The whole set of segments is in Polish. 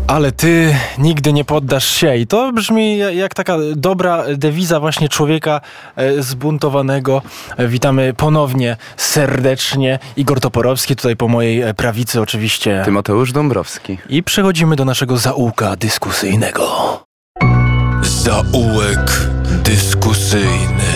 Ale ty nigdy nie poddasz się. I to brzmi jak taka dobra dewiza właśnie człowieka zbuntowanego. Witamy ponownie serdecznie. Igor Toporowski, tutaj po mojej prawicy oczywiście. Tymoteusz Dąbrowski. I przechodzimy do naszego zaułka dyskusyjnego. Zaułek dyskusyjny.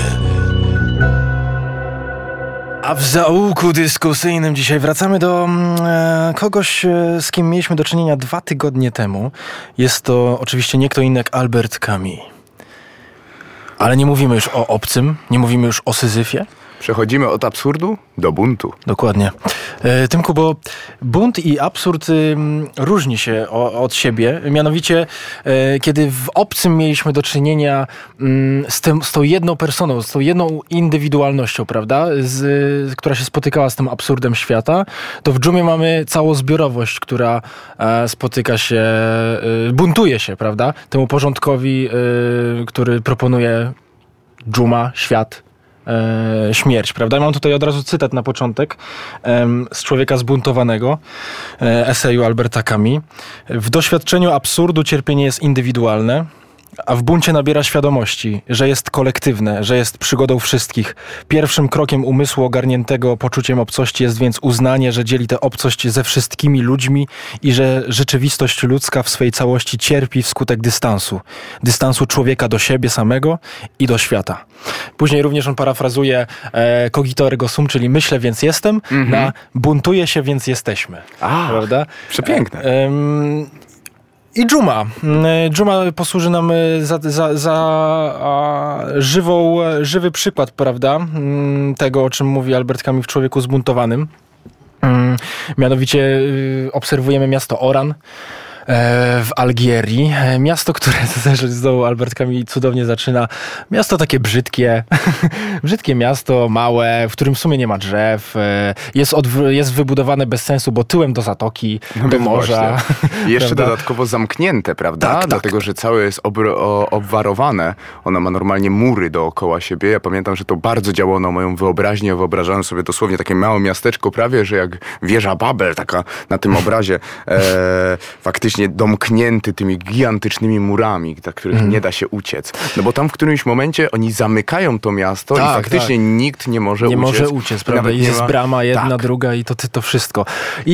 A w zaułku dyskusyjnym dzisiaj wracamy do kogoś, z kim mieliśmy do czynienia 2 tygodnie temu. Jest to oczywiście nie kto inny jak Albert Camus. Ale nie mówimy już o obcym, nie mówimy już o Syzyfie. Przechodzimy od absurdu do buntu. Dokładnie. Tymku, bo bunt i absurd różni się od siebie. Mianowicie, kiedy w obcym mieliśmy do czynienia z tą jedną personą, z tą jedną indywidualnością, prawda? Która się spotykała z tym absurdem świata, to w dżumie mamy całozbiorowość, która spotyka się, buntuje się, prawda? Temu porządkowi, który proponuje dżuma, świat, śmierć, prawda? Mam tutaj od razu cytat na początek z Człowieka zbuntowanego, eseju Alberta Camus. W doświadczeniu absurdu cierpienie jest indywidualne, a w buncie nabiera świadomości, że jest kolektywne, że jest przygodą wszystkich. Pierwszym krokiem umysłu ogarniętego poczuciem obcości jest więc uznanie, że dzieli tę obcość ze wszystkimi ludźmi i że rzeczywistość ludzka w swej całości cierpi wskutek dystansu. Dystansu człowieka do siebie samego i do świata. Później również on parafrazuje cogito ergo sum, czyli myślę, więc jestem, na buntuję się, więc jesteśmy. Prawda? Przepiękne. I dżuma. Dżuma posłuży nam za żywy przykład, prawda? Tego, o czym mówi Albert Camus w Człowieku zbuntowanym. Mianowicie obserwujemy miasto Oran w Algierii. Miasto, które znowu Albert Camus cudownie zaczyna. Miasto takie brzydkie. Brzydkie miasto, małe, w którym w sumie nie ma drzew. Jest wybudowane bez sensu, bo tyłem do zatoki, do morza. I jeszcze dodatkowo zamknięte, prawda? Tak, dlatego, że całe jest obwarowane. Ona ma normalnie mury dookoła siebie. Ja pamiętam, że to bardzo działało na moją wyobraźnię. Wyobrażałem sobie dosłownie takie małe miasteczko, prawie, że jak wieża Babel, taka na tym obrazie. Faktycznie domknięty tymi gigantycznymi murami, za których nie da się uciec. No bo tam w którymś momencie oni zamykają to miasto i faktycznie nikt nie może uciec. Nie może uciec, prawda? Jest brama jedna, druga i to wszystko.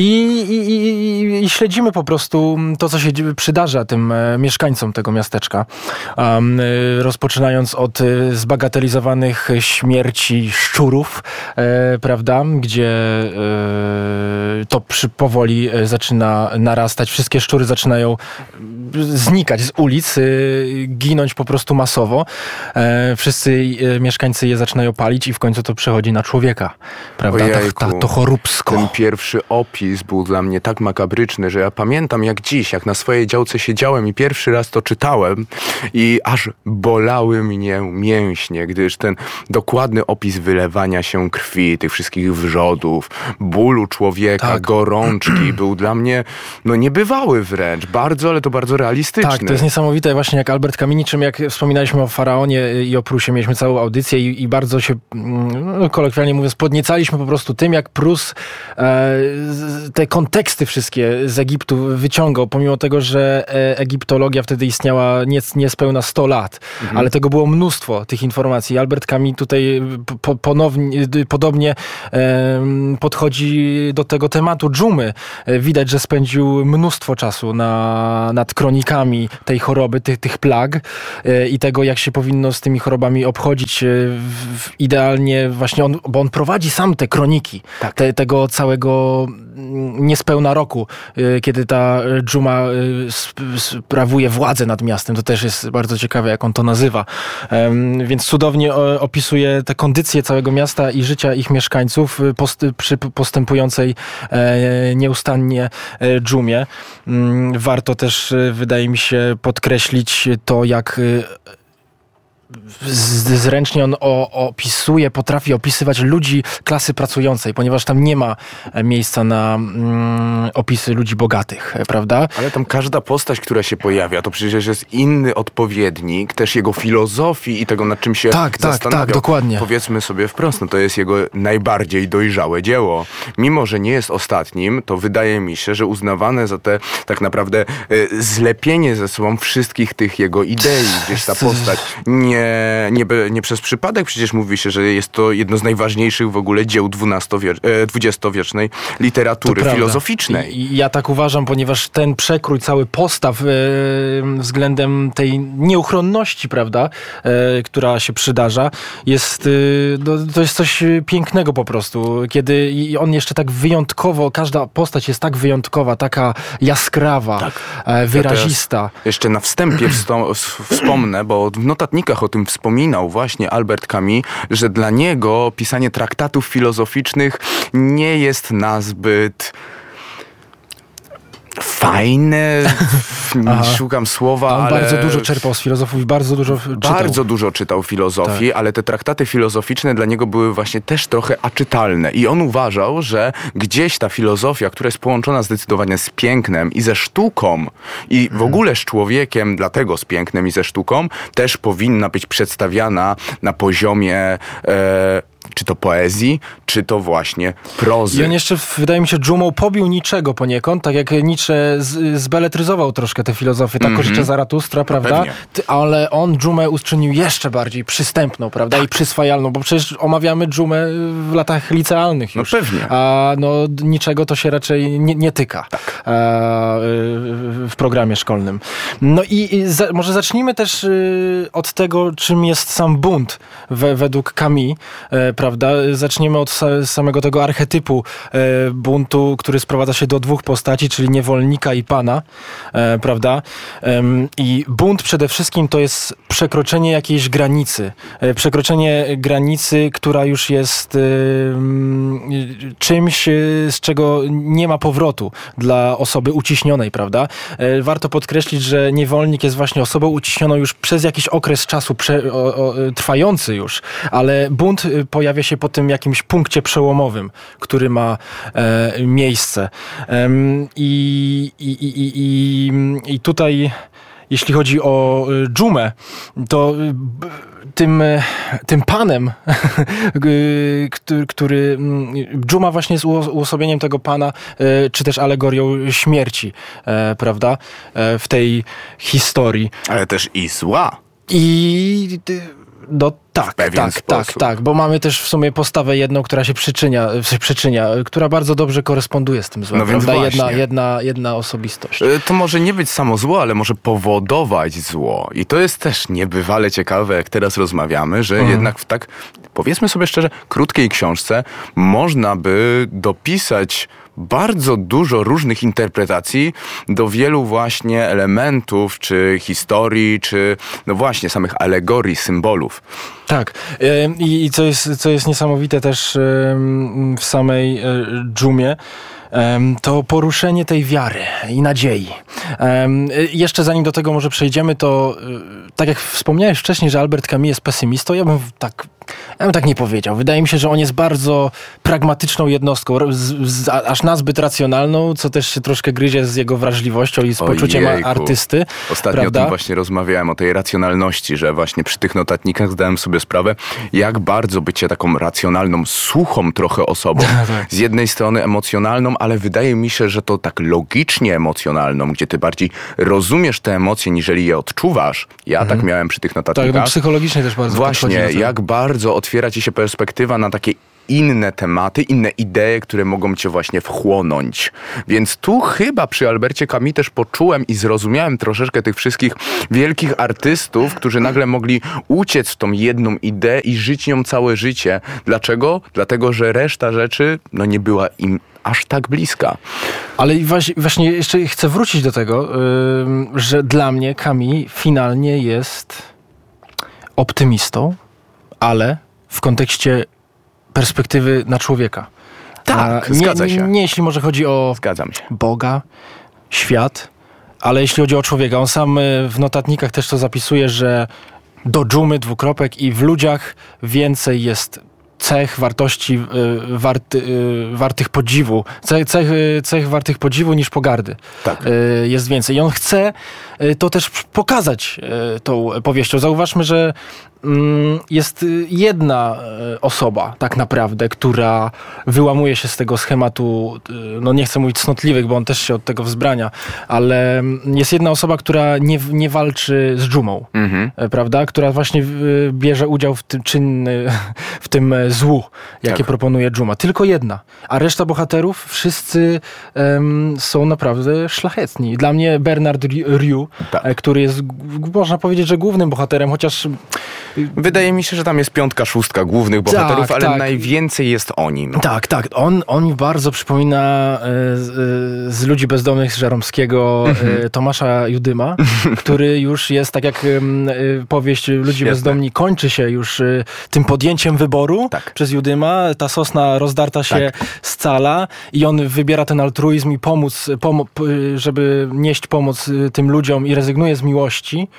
I śledzimy po prostu to, co się przydarza tym mieszkańcom tego miasteczka. Rozpoczynając od zbagatelizowanych śmierci szczurów, prawda? Gdzie to powoli zaczyna narastać. Wszystkie szczury zaczynają znikać z ulic, ginąć po prostu masowo. Wszyscy mieszkańcy je zaczynają palić i w końcu to przechodzi na człowieka. Prawda? To choróbsko. Ten pierwszy opis był dla mnie tak makabryczny, że ja pamiętam jak dziś, jak na swojej działce siedziałem i pierwszy raz to czytałem i aż bolały mnie mięśnie, gdyż ten dokładny opis wylewania się krwi, tych wszystkich wrzodów, bólu człowieka, gorączki był dla mnie niebywały wręcz. Bardzo, ale to bardzo realistyczne. Tak, to jest niesamowite właśnie jak Albert Camus, niczym jak wspominaliśmy o Faraonie i o Prusie, mieliśmy całą audycję i bardzo się, kolokwialnie mówiąc, podniecaliśmy po prostu tym, jak Prus te konteksty wszystkie z Egiptu wyciągał, pomimo tego, że egiptologia wtedy istniała niespełna 100 lat, ale tego było mnóstwo, tych informacji. Albert Camus tutaj podobnie podchodzi do tego tematu dżumy. Widać, że spędził mnóstwo czasu nad kronikami tej choroby, tych plag i tego, jak się powinno z tymi chorobami obchodzić idealnie właśnie, bo on prowadzi sam te kroniki tego całego niespełna roku, kiedy ta dżuma sprawuje władzę nad miastem. To też jest bardzo ciekawe, jak on to nazywa. Więc cudownie opisuje te kondycje całego miasta i życia ich mieszkańców przy postępującej nieustannie dżumie. Warto też, wydaje mi się, podkreślić to, jak zręcznie on potrafi opisywać ludzi klasy pracującej, ponieważ tam nie ma miejsca na opisy ludzi bogatych, prawda? Ale tam każda postać, która się pojawia, to przecież jest inny odpowiednik też jego filozofii i tego, nad czym się zastanawiał. Tak, dokładnie. Powiedzmy sobie wprost, no to jest jego najbardziej dojrzałe dzieło. Mimo że nie jest ostatnim, to wydaje mi się, że uznawane za te tak naprawdę zlepienie ze sobą wszystkich tych jego idei, gdzieś ta postać nie przez przypadek przecież mówi się, że jest to jedno z najważniejszych w ogóle dzieł dwudziestowiecznej literatury filozoficznej. I ja tak uważam, ponieważ ten przekrój cały postaw względem tej nieuchronności, prawda, która się przydarza, to jest coś pięknego po prostu. Kiedy on jeszcze tak wyjątkowo, każda postać jest tak wyjątkowa, taka jaskrawa, wyrazista. Ja jeszcze na wstępie wspomnę, bo w notatnikach o tym wspominał właśnie Albert Camus, że dla niego pisanie traktatów filozoficznych nie jest nazbyt fajne, szukam słowa, on ale... bardzo dużo czerpał z filozofów i bardzo dużo czytał. Bardzo dużo czytał filozofii, ale te traktaty filozoficzne dla niego były właśnie też trochę aczytalne. I on uważał, że gdzieś ta filozofia, która jest połączona zdecydowanie z pięknem i ze sztuką i w ogóle z człowiekiem, dlatego z pięknem i ze sztuką, też powinna być przedstawiana na poziomie... czy to poezji, czy to właśnie prozy. I on jeszcze, wydaje mi się, dżumą pobił Nietzschego poniekąd, tak jak Nietzsche zbeletryzował troszkę tę filozofię, tak życia Zaratustra, prawda? Ale on dżumę uczynił jeszcze bardziej przystępną, prawda? I przyswajalną, bo przecież omawiamy dżumę w latach licealnych już. No pewnie. A niczego to się raczej nie tyka w programie szkolnym. No i może zacznijmy też od tego, czym jest sam bunt według Camus, prawda? Zaczniemy od samego tego archetypu buntu, który sprowadza się do dwóch postaci, czyli niewolnika i pana, prawda? I bunt przede wszystkim to jest przekroczenie jakiejś granicy. Przekroczenie granicy, która już jest czymś, z czego nie ma powrotu dla osoby uciśnionej, prawda? Warto podkreślić, że niewolnik jest właśnie osobą uciśnioną już przez jakiś okres czasu trwający już, ale bunt pojawia się po tym jakimś punkcie przełomowym, który ma miejsce. I tutaj, jeśli chodzi o dżumę, to tym panem, który dżuma właśnie jest uosobieniem tego pana, czy też alegorią śmierci, prawda, w tej historii. Ale też i zła. Tak, bo mamy też w sumie postawę jedną, która się przyczynia, która bardzo dobrze koresponduje z tym złem, prawda? Jedna osobistość. To może nie być samo zło, ale może powodować zło. I to jest też niebywale ciekawe, jak teraz rozmawiamy, że jednak w tak, powiedzmy sobie szczerze, krótkiej książce można by dopisać bardzo dużo różnych interpretacji do wielu właśnie elementów, czy historii, czy no właśnie samych alegorii, symbolów. Tak. I co jest niesamowite też w samej dżumie, to poruszenie tej wiary i nadziei. Jeszcze zanim do tego może przejdziemy, to tak jak wspomniałeś wcześniej, że Albert Camus jest pesymistą, ja bym tak nie powiedział. Wydaje mi się, że on jest bardzo pragmatyczną jednostką, aż nazbyt racjonalną, co też się troszkę gryzie z jego wrażliwością i z poczuciem artysty. Ostatnio o tym właśnie rozmawiałem, o tej racjonalności, że właśnie przy tych notatnikach zdałem sobie sprawę, jak bardzo bycie taką racjonalną, suchą trochę osobą. Z jednej strony emocjonalną, ale wydaje mi się, że to tak logicznie emocjonalną, gdzie ty bardziej rozumiesz te emocje, niżeli je odczuwasz. Ja tak miałem przy tych notatnikach. Tak, no psychologicznie też bardzo właśnie, jak bardzo otwiera ci się perspektywa na takie inne tematy, inne idee, które mogą cię właśnie wchłonąć. Więc tu chyba przy Albercie Camus też poczułem i zrozumiałem troszeczkę tych wszystkich wielkich artystów, którzy nagle mogli uciec w tą jedną ideę i żyć nią całe życie. Dlaczego? Dlatego, że reszta rzeczy nie była im aż tak bliska. Ale właśnie jeszcze chcę wrócić do tego, że dla mnie Camus finalnie jest optymistą, ale w kontekście perspektywy na człowieka. Tak, zgadza się. Nie jeśli może chodzi o Boga, świat, ale jeśli chodzi o człowieka. On sam w notatnikach też to zapisuje, że do dżumy, dwukropek, i w ludziach więcej jest cech, wartości wartych podziwu, cech wartych podziwu niż pogardy. Tak. Jest więcej. I on chce to też pokazać tą powieścią. Zauważmy, że jest jedna osoba tak naprawdę, która wyłamuje się z tego schematu, no nie chcę mówić cnotliwych, bo on też się od tego wzbrania, ale jest jedna osoba, która nie walczy z dżumą, prawda? Która właśnie bierze udział w tym złu, jakie proponuje dżuma. Tylko jedna. A reszta bohaterów, wszyscy są naprawdę szlachetni. Dla mnie Bernard Ryu, który jest, można powiedzieć, że głównym bohaterem, chociaż wydaje mi się, że tam jest 5, 6 głównych bohaterów, ale najwięcej jest o nim. Tak. On mi bardzo przypomina z Ludzi bezdomnych z Żeromskiego Tomasza Judyma, który już jest, tak jak powieść Ludzi bezdomni kończy się już tym podjęciem wyboru przez Judyma. Ta sosna rozdarta się scala i on wybiera ten altruizm i żeby nieść pomoc tym ludziom i rezygnuje z miłości.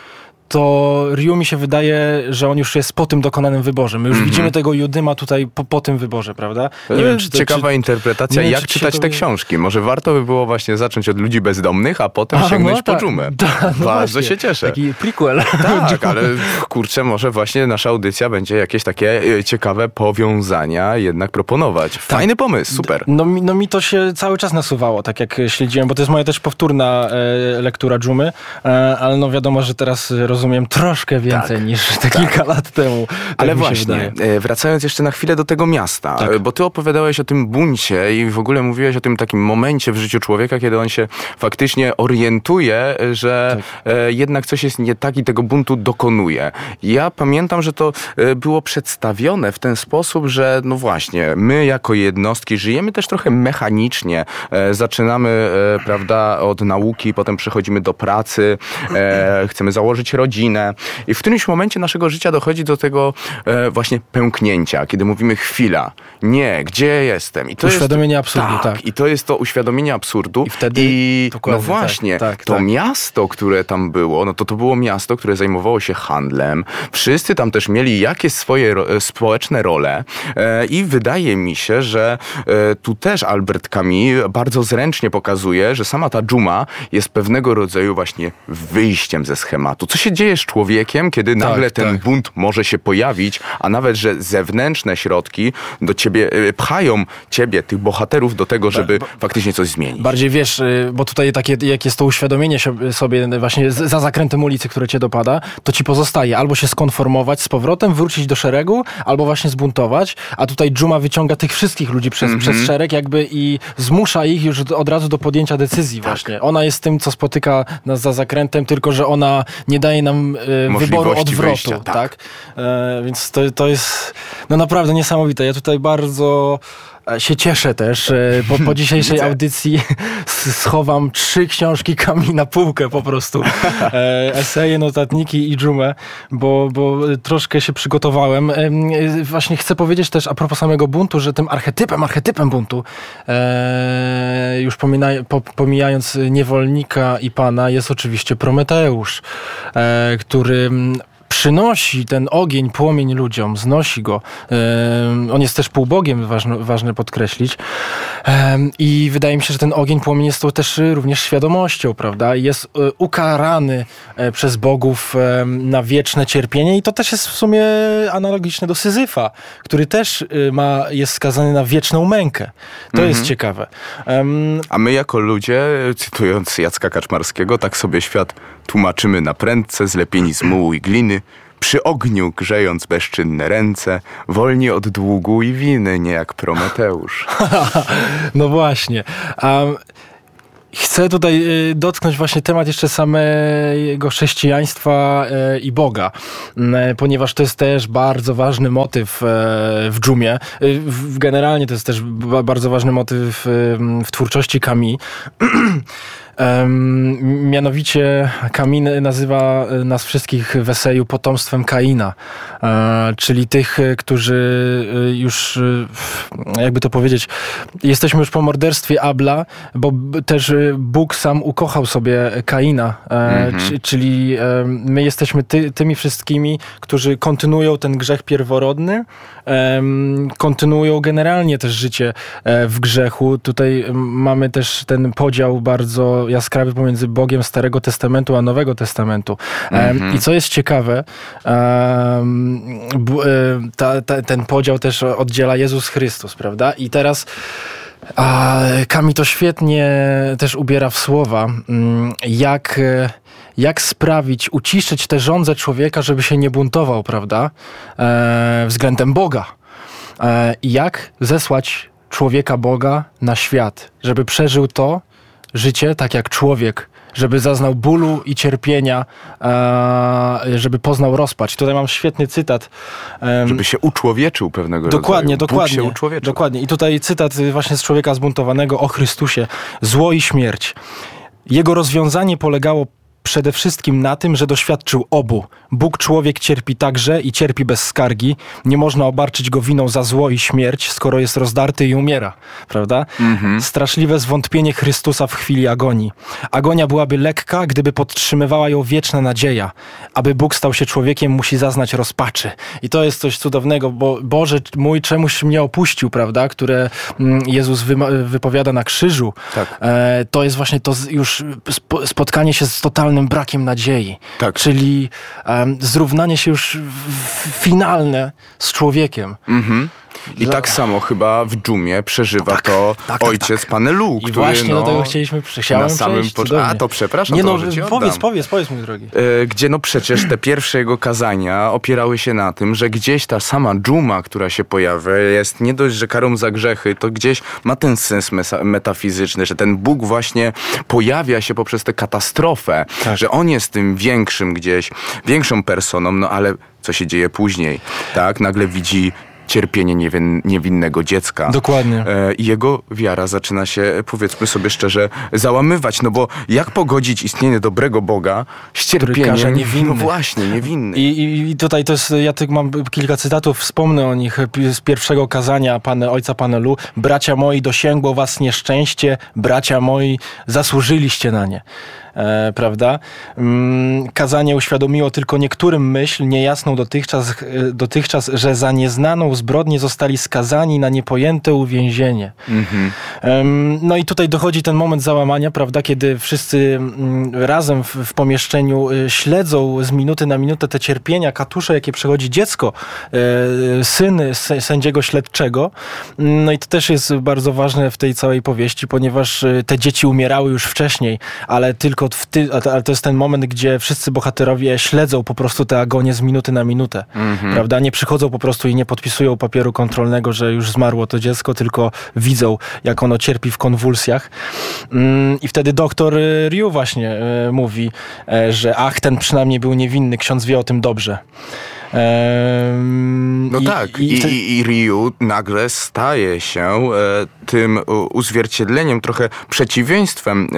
To Ryu mi się wydaje, że on już jest po tym dokonanym wyborze. My już widzimy tego Judyma tutaj po tym wyborze, prawda? Nie wiem, ciekawa interpretacja. Jak czytać te książki? Może warto by było właśnie zacząć od Ludzi bezdomnych, a potem sięgnąć po dżumę. Bardzo się cieszę. Taki prequel. Tak, ale kurczę, może właśnie nasza audycja będzie jakieś takie ciekawe powiązania jednak proponować. Fajny pomysł, super. No mi to się cały czas nasuwało, tak jak śledziłem, bo to jest moja też powtórna lektura dżumy, ale no wiadomo, że teraz rozumiem troszkę więcej niż te kilka lat temu. Ale właśnie, wracając jeszcze na chwilę do tego miasta, bo ty opowiadałeś o tym buncie i w ogóle mówiłeś o tym takim momencie w życiu człowieka, kiedy on się faktycznie orientuje, że jednak coś jest nie tak i tego buntu dokonuje. Ja pamiętam, że to było przedstawione w ten sposób, że no właśnie, my jako jednostki żyjemy też trochę mechanicznie. Zaczynamy, prawda, od nauki, potem przechodzimy do pracy, chcemy założyć rodzinę i w którymś momencie naszego życia dochodzi do tego właśnie pęknięcia, kiedy mówimy chwila, nie, gdzie jestem? I to uświadomienie absurdu, tak. I to jest to uświadomienie absurdu. I wtedy no właśnie, to miasto, które tam było, no to było miasto, które zajmowało się handlem. Wszyscy tam też mieli jakieś swoje społeczne role i wydaje mi się, że tu też Albert Camus bardzo zręcznie pokazuje, że sama ta dżuma jest pewnego rodzaju właśnie wyjściem ze schematu. Co się dzieje z człowiekiem, kiedy nagle ten bunt może się pojawić, a nawet, że zewnętrzne środki do ciebie pchają tych bohaterów do tego, żeby faktycznie coś zmienić. Bardziej wiesz, bo tutaj jak jest to uświadomienie sobie właśnie za zakrętem ulicy, które cię dopada, to ci pozostaje albo się skonformować z powrotem, wrócić do szeregu, albo właśnie zbuntować, a tutaj dżuma wyciąga tych wszystkich ludzi przez szereg jakby i zmusza ich już od razu do podjęcia decyzji właśnie. Ona jest tym, co spotyka nas za zakrętem, tylko że ona nie daje nam wyboru odwrotu. Wyjścia, tak? Więc to jest no naprawdę niesamowite. Ja tutaj bardzo się cieszę też. Po dzisiejszej audycji schowam 3 książki Camus na półkę po prostu. Eseje, notatniki i dżumę, bo troszkę się przygotowałem. Właśnie chcę powiedzieć też a propos samego buntu, że tym archetypem buntu, już pomijając niewolnika i pana, jest oczywiście Prometeusz, który przynosi ten ogień, płomień ludziom, znosi go. On jest też półbogiem, ważne podkreślić. I wydaje mi się, że ten ogień, płomień jest to też również świadomością, prawda? Jest ukarany przez bogów na wieczne cierpienie i to też jest w sumie analogiczne do Syzyfa, który też jest skazany na wieczną mękę. To jest ciekawe. A my jako ludzie, cytując Jacka Kaczmarskiego, tak sobie świat tłumaczymy na prędce, zlepieni z mułu i gliny, przy ogniu grzejąc bezczynne ręce, wolni od długu i winy, nie jak Prometeusz. No właśnie. Chcę tutaj dotknąć właśnie temat jeszcze samego chrześcijaństwa i Boga, ponieważ to jest też bardzo ważny motyw w dżumie. Generalnie to jest też bardzo ważny motyw w twórczości Camus. Mianowicie Kamin nazywa nas wszystkich w eseju potomstwem Kaina, czyli tych, którzy już, jakby to powiedzieć, jesteśmy już po morderstwie Abla, bo też Bóg sam ukochał sobie Kaina, czyli my jesteśmy tymi wszystkimi, którzy kontynuują ten grzech pierworodny, kontynuują generalnie też życie w grzechu. Tutaj mamy też ten podział bardzo jaskrawy pomiędzy Bogiem Starego Testamentu a Nowego Testamentu. I co jest ciekawe, ten podział też oddziela Jezus Chrystus, prawda? I teraz Kami to świetnie też ubiera w słowa, jak sprawić, uciszyć tę żądzę człowieka, żeby się nie buntował, prawda? Względem Boga. I jak zesłać człowieka Boga na świat, żeby przeżył to życie tak jak człowiek, żeby zaznał bólu i cierpienia, żeby poznał rozpacz. Tutaj mam świetny cytat. Żeby się uczłowieczył pewnego rodzaju. Bóg się uczłowieczył. Dokładnie. I tutaj cytat właśnie z Człowieka zbuntowanego o Chrystusie. Zło i śmierć. Jego rozwiązanie polegało przede wszystkim na tym, że doświadczył obu. Bóg człowiek cierpi także i cierpi bez skargi. Nie można obarczyć go winą za zło i śmierć, skoro jest rozdarty i umiera. Prawda? Straszliwe zwątpienie Chrystusa w chwili agonii. Agonia byłaby lekka, gdyby podtrzymywała ją wieczna nadzieja. Aby Bóg stał się człowiekiem, musi zaznać rozpaczy. I to jest coś cudownego, bo Boże mój, czemuś mnie opuścił, prawda? Które Jezus wypowiada na krzyżu. Tak. To jest właśnie to już spotkanie się z totalnym brakiem nadziei. Tak. Czyli zrównanie się już finalne z człowiekiem. I tak samo chyba w dżumie przeżywa ojciec Panelu, który właśnie do tego chcieliśmy na samym początku. To przepraszam, nie, powiedz mój drogi. Gdzie przecież te pierwsze jego kazania opierały się na tym, że gdzieś ta sama dżuma, która się pojawia, jest nie dość, że karą za grzechy, to gdzieś ma ten sens metafizyczny, że ten Bóg właśnie pojawia się poprzez tę katastrofę, że on jest tym większą personą, ale co się dzieje później? Tak, nagle widzi cierpienie niewinnego dziecka. Dokładnie. I jego wiara zaczyna się, powiedzmy sobie szczerze, załamywać, bo jak pogodzić istnienie dobrego Boga z cierpieniem niewinny. I tutaj to jest, ja tylko mam kilka cytatów, wspomnę o nich z pierwszego kazania ojca Panelu. Bracia moi, dosięgło was nieszczęście, bracia moi, zasłużyliście na nie. Prawda? Kazanie uświadomiło tylko niektórym myśl, niejasną dotychczas, że za nieznaną zbrodnię zostali skazani na niepojęte uwięzienie. No i tutaj dochodzi ten moment załamania, prawda, kiedy wszyscy razem w pomieszczeniu śledzą z minuty na minutę te cierpienia, katusze, jakie przechodzi dziecko, syn sędziego śledczego. No i to też jest bardzo ważne w tej całej powieści, ponieważ te dzieci umierały już wcześniej, ale tylko ale to jest ten moment, gdzie wszyscy bohaterowie śledzą po prostu tę agonię z minuty na minutę. Prawda? Nie przychodzą po prostu i nie podpisują papieru kontrolnego, że już zmarło to dziecko, tylko widzą, jak ono cierpi w konwulsjach. I wtedy doktor Ryu właśnie mówi, że ten przynajmniej był niewinny, ksiądz wie o tym dobrze. I Ryu nagle staje się tym uzwierciedleniem, trochę przeciwieństwem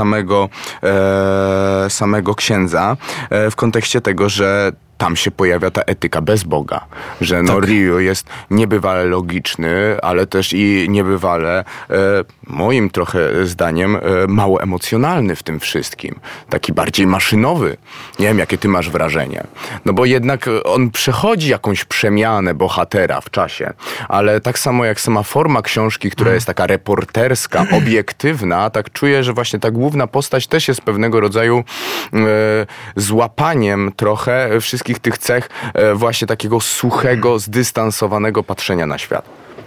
samego księdza w kontekście tego, że tam się pojawia ta etyka bez Boga, że Ryu jest niebywale logiczny, ale też i niebywale, moim trochę zdaniem, mało emocjonalny w tym wszystkim. Taki bardziej maszynowy. Nie wiem, jakie ty masz wrażenie. Bo jednak on przechodzi jakąś przemianę bohatera w czasie, ale tak samo jak sama forma książki, która jest taka reporterska, obiektywna, tak czuję, że właśnie ta główna postać też jest pewnego rodzaju złapaniem trochę wszystkich tych cech właśnie takiego suchego, zdystansowanego patrzenia na świat.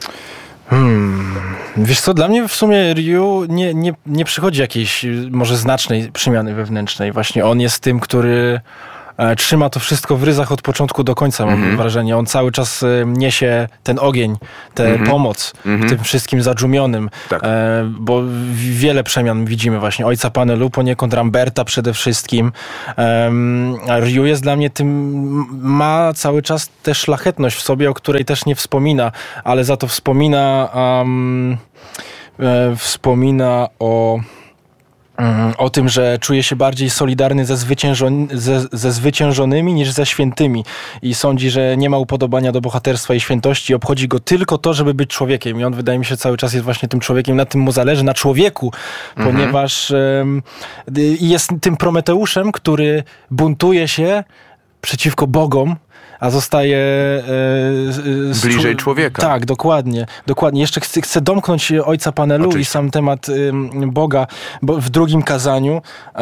Wiesz co, dla mnie w sumie Ryu nie przychodzi jakiejś może znacznej przemiany wewnętrznej. Właśnie on jest tym, który trzyma to wszystko w ryzach od początku do końca, mam wrażenie. On cały czas niesie ten ogień, tę pomoc tym wszystkim zadżumionym. Tak. Bo wiele przemian widzimy właśnie. Ojca Panelu, poniekąd Ramberta przede wszystkim. Ryu jest dla mnie ma cały czas tę szlachetność w sobie, o której też nie wspomina, ale za to wspomina o tym, że czuje się bardziej solidarny ze zwyciężonymi niż ze świętymi i sądzi, że nie ma upodobania do bohaterstwa i świętości, obchodzi go tylko to, żeby być człowiekiem i on, wydaje mi się, cały czas jest właśnie tym człowiekiem, na tym mu zależy, na człowieku, ponieważ jest tym Prometeuszem, który buntuje się przeciwko bogom, a zostaje bliżej człowieka. Tak, dokładnie. Jeszcze chcę domknąć ojca Panelu. Oczywiście. I sam temat Boga, bo w drugim kazaniu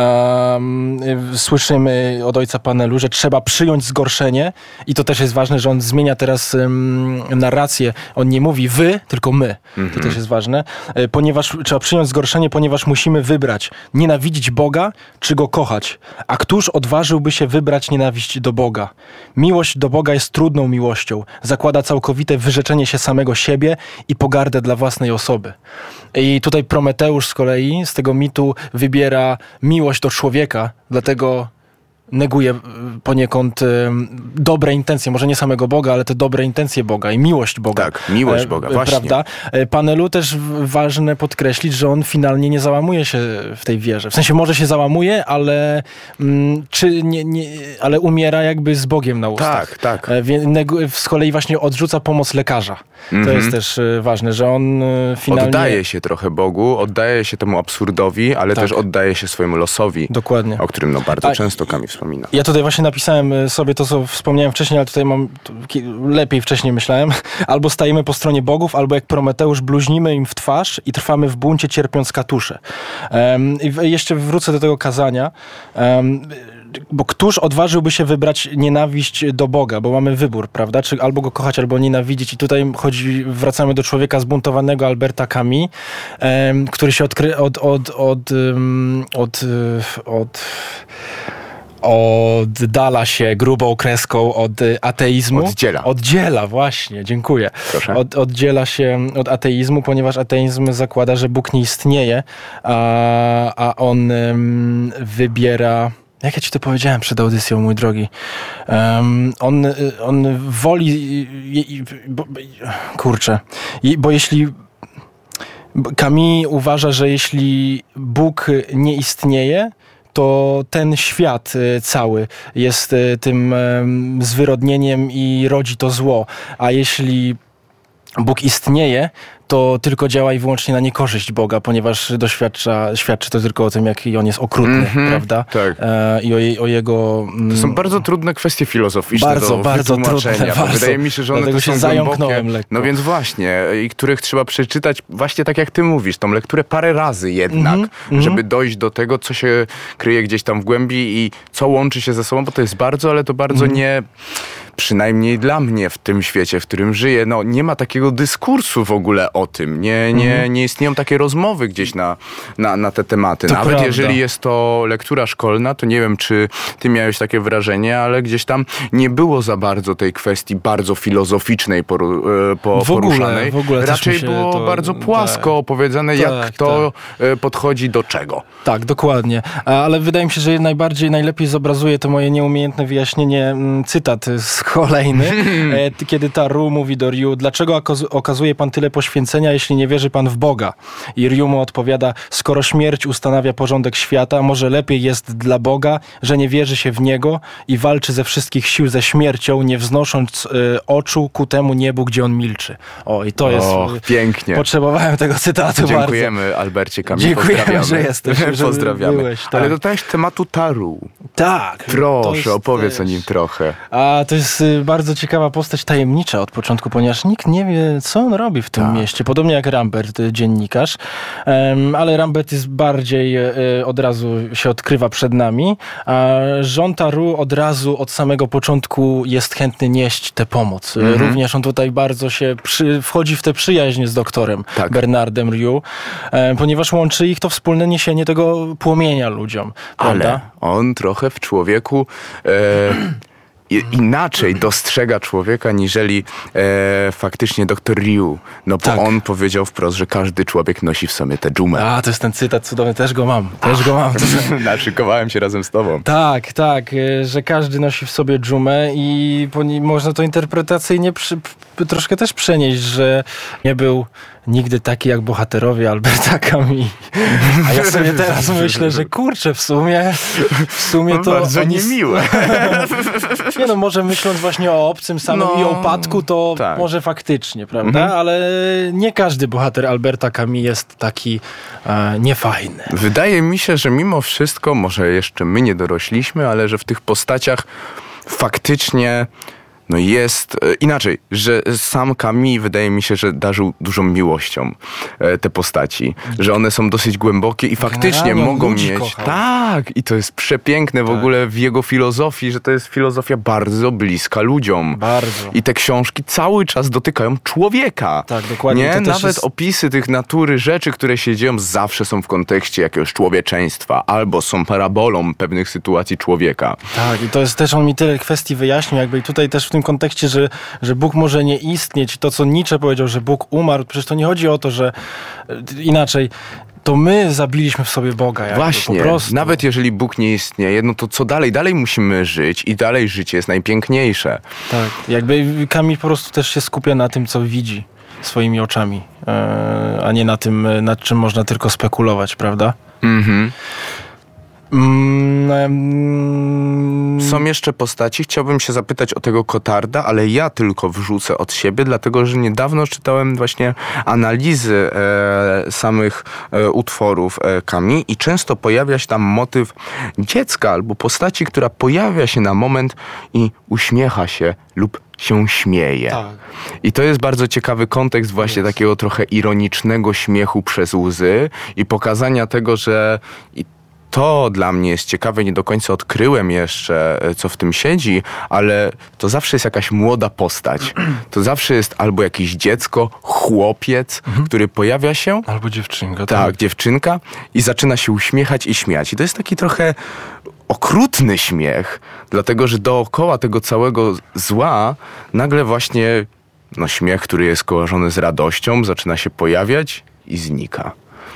słyszymy od ojca Panelu, że trzeba przyjąć zgorszenie i to też jest ważne, że on zmienia teraz narrację. On nie mówi wy, tylko my. To też jest ważne. Ponieważ trzeba przyjąć zgorszenie, ponieważ musimy wybrać nienawidzić Boga, czy Go kochać. A któż odważyłby się wybrać nienawiść do Boga? Miłość do Boga jest trudną miłością. Zakłada całkowite wyrzeczenie się samego siebie i pogardę dla własnej osoby. I tutaj Prometeusz z kolei z tego mitu wybiera miłość do człowieka, dlatego neguje poniekąd dobre intencje, może nie samego Boga, ale te dobre intencje Boga i miłość Boga. Tak, miłość Boga, właśnie. Prawda? Panelu też ważne podkreślić, że on finalnie nie załamuje się w tej wierze. W sensie może się załamuje, ale ale umiera jakby z Bogiem na ustach. Tak. Z kolei właśnie odrzuca pomoc lekarza. To jest też ważne, że on finalnie... Oddaje się trochę Bogu, oddaje się temu absurdowi, ale też oddaje się swojemu losowi. Dokładnie. O którym bardzo często Kamil wspomina. Ja tutaj właśnie napisałem sobie to, co wspomniałem wcześniej, ale tutaj lepiej wcześniej myślałem. Albo stajemy po stronie bogów, albo jak Prometeusz bluźnimy im w twarz i trwamy w buncie, cierpiąc katusze. I jeszcze wrócę do tego kazania. Bo któż odważyłby się wybrać nienawiść do Boga? Bo mamy wybór, prawda? Czy albo Go kochać, albo nienawidzić. I tutaj wracamy do człowieka zbuntowanego Alberta Camus, który się oddala się grubą kreską od ateizmu. Oddziela, właśnie, dziękuję. Proszę. Oddziela się od ateizmu, ponieważ ateizm zakłada, że Bóg nie istnieje, a on wybiera... Jak ja ci to powiedziałem przed audycją, mój drogi? On woli... Bo jeśli... Camus uważa, że jeśli Bóg nie istnieje, to ten świat cały jest tym zwyrodnieniem i rodzi to zło. A jeśli Bóg istnieje, to tylko działa i wyłącznie na niekorzyść Boga, ponieważ świadczy to tylko o tym, jaki on jest okrutny, prawda? Tak. I o jego... To są bardzo trudne kwestie filozoficzne do wytłumaczenia. Bo wydaje mi się, że one to są głębokie. Lekko. No więc właśnie, i których trzeba przeczytać właśnie tak jak ty mówisz, tą lekturę parę razy jednak, żeby dojść do tego, co się kryje gdzieś tam w głębi i co łączy się ze sobą, bo to jest bardzo, ale to bardzo nie... Przynajmniej dla mnie w tym świecie, w którym żyję, no nie ma takiego dyskursu w ogóle o tym. Nie istnieją takie rozmowy gdzieś na te tematy. To nawet prawda. Jeżeli jest to lektura szkolna, to nie wiem, czy ty miałeś takie wrażenie, ale gdzieś tam nie było za bardzo tej kwestii bardzo filozoficznej poruszanej. W ogóle raczej było to bardzo płasko opowiedziane, jak to podchodzi do czego. Tak, dokładnie. Ale wydaje mi się, że najlepiej zobrazuje to moje nieumiejętne wyjaśnienie cytat z kolejny, kiedy Taru mówi do Ryu: dlaczego okazuje pan tyle poświęcenia, jeśli nie wierzy pan w Boga? I Ryu mu odpowiada: skoro śmierć ustanawia porządek świata, może lepiej jest dla Boga, że nie wierzy się w Niego i walczy ze wszystkich sił ze śmiercią, nie wznosząc oczu ku temu niebu, gdzie on milczy. O, i to jest... pięknie. Potrzebowałem tego cytatu Dziękujemy bardzo. Albercie Camus. Dziękujemy, że jesteś. Pozdrawiamy. Byłeś, tak. Ale dodałeś tematu Taru. Tak. Proszę, opowiedz o nim trochę. A to jest bardzo ciekawa postać, tajemnicza od początku, ponieważ nikt nie wie, co on robi w tym mieście. Podobnie jak Rambert, dziennikarz. Ale Rambert jest bardziej, od razu się odkrywa przed nami. A Jean Taru od razu, od samego początku jest chętny nieść tę pomoc. Również on tutaj bardzo się wchodzi w tę przyjaźń z doktorem Bernardem Ryu, ponieważ łączy ich to wspólne niesienie tego płomienia ludziom. Prawda? Ale on trochę w człowieku... inaczej dostrzega człowieka, niżeli faktycznie doktor Ryu. No bo on powiedział wprost, że każdy człowiek nosi w sobie tę dżumę. A, to jest ten cytat cudowny, też go mam. Naszykowałem się razem z tobą. Tak, że każdy nosi w sobie dżumę i można to interpretacyjnie troszkę też przenieść, że nie był nigdy taki jak bohaterowie Alberta Camus. A ja sobie teraz myślę, że kurczę, w sumie to... Bardzo niemiłe. Nie no, może myśląc właśnie o obcym samym i o upadku, to tak. może faktycznie, prawda? Ale nie każdy bohater Alberta Camus jest taki niefajny. Wydaje mi się, że mimo wszystko, może jeszcze my nie dorośliśmy, ale że w tych postaciach faktycznie jest inaczej, że sam Camus wydaje mi się, że darzył dużą miłością te postaci, że one są dosyć głębokie i faktycznie mogą mieć... Kochał. Tak, i to jest przepiękne w ogóle w jego filozofii, że to jest filozofia bardzo bliska ludziom. Bardzo. I te książki cały czas dotykają człowieka. Tak, dokładnie. Nie? To też Nawet jest... opisy tych natury, rzeczy, które się dzieją, zawsze są w kontekście jakiegoś człowieczeństwa albo są parabolą pewnych sytuacji człowieka. Tak, i to jest też, on mi tyle kwestii wyjaśnił, jakby i tutaj też w tym kontekście, że Bóg może nie istnieć. To, co Nietzsche powiedział, że Bóg umarł, przecież to nie chodzi o to, że inaczej, to my zabiliśmy w sobie Boga. Jakby, Właśnie, po prostu. nawet jeżeli Bóg nie istnieje, no to co dalej? Dalej musimy żyć i dalej życie jest najpiękniejsze. Tak, jakby Camus po prostu też się skupia na tym, co widzi swoimi oczami, a nie na tym, nad czym można tylko spekulować, prawda? Mhm. Są jeszcze postaci. Chciałbym się zapytać o tego Cotarda, ale ja tylko wrzucę od siebie, dlatego że niedawno czytałem właśnie analizy samych utworów Camus i często pojawia się tam motyw dziecka albo postaci, która pojawia się na moment i uśmiecha się lub się śmieje. Tak. I to jest bardzo ciekawy kontekst właśnie takiego trochę ironicznego śmiechu przez łzy i pokazania tego, że to dla mnie jest ciekawe, nie do końca odkryłem jeszcze, co w tym siedzi, ale to zawsze jest jakaś młoda postać. To zawsze jest albo jakieś dziecko, chłopiec, który pojawia się. Albo dziewczynka. Tak, dziewczynka i zaczyna się uśmiechać i śmiać. I to jest taki trochę okrutny śmiech, dlatego że dookoła tego całego zła nagle właśnie śmiech, który jest kojarzony z radością, zaczyna się pojawiać i znika.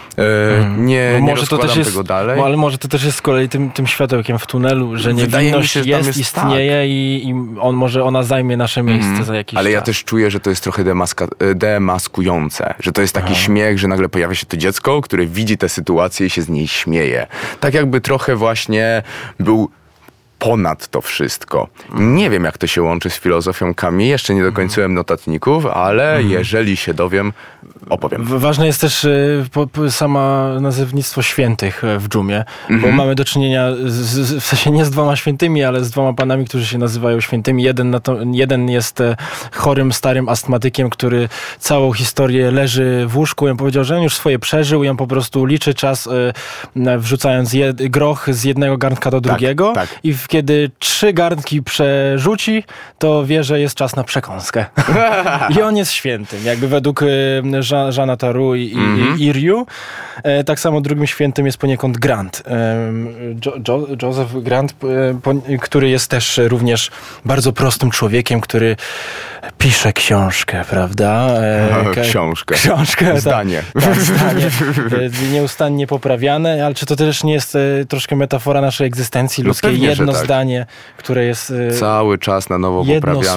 Nie rozkładam tego dalej. Ale może to też jest z kolei tym światełkiem w tunelu, że niewinność istnieje i ona zajmie nasze miejsce za jakiś czas. Ale ja też czuję, że to jest trochę demaskujące, że to jest taki śmiech, że nagle pojawia się to dziecko, które widzi tę sytuację i się z niej śmieje. Tak jakby trochę właśnie był ponad to wszystko. Nie wiem, jak to się łączy z filozofią Camus. Jeszcze nie dokończyłem notatników, ale jeżeli się dowiem, opowiem. Ważne jest też sama nazewnictwo świętych w dżumie, bo mamy do czynienia w sensie nie z dwoma świętymi, ale z dwoma panami, którzy się nazywają świętymi. Jeden jest chorym, starym astmatykiem, który całą historię leży w łóżku i on powiedział, że on już swoje przeżył i on po prostu liczy czas, wrzucając groch z jednego garnka do drugiego i kiedy 3 garnki przerzuci, to wie, że jest czas na przekąskę. I on jest świętym, jakby według Jeana Taru i Iriu. Tak samo drugim świętym jest poniekąd Grant. Joseph Grant, który jest też również bardzo prostym człowiekiem, który pisze książkę, prawda? Książkę. Zdanie. Tak, zdanie. Nieustannie poprawiane, ale czy to też nie jest troszkę metafora naszej egzystencji ludzkiej? Pewnie, jedno zdanie, które jest cały czas na nowo jedno poprawiane.